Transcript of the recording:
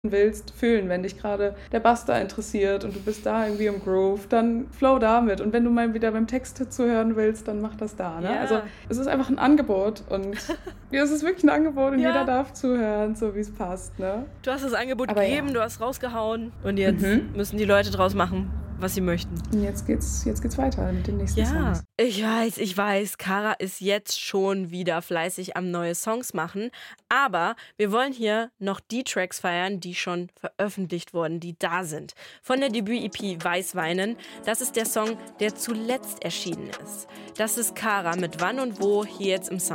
willst, fühlen. Wenn dich gerade der Bass da interessiert und du bist da irgendwie im Groove, dann flow damit. Und wenn du mal wieder beim Text zuhören willst, dann mach das da. Ne? Ja. Also es ist einfach ein Angebot und ja, es ist wirklich ein Angebot und jeder darf zuhören, so wie es passt. Ne? Du hast das Angebot Aber gegeben, du hast rausgehauen und jetzt müssen die Leute draus machen, was sie möchten. Und jetzt geht's weiter mit den nächsten Songs. Ich weiß, Kara ist jetzt schon wieder fleißig am neue Songs machen, aber wir wollen hier noch die Tracks feiern, die schon veröffentlicht wurden, die da sind. Von der Debüt-EP Weißweinen, das ist der Song, der zuletzt erschienen ist. Das ist Kara mit Wann und Wo hier jetzt im Sound.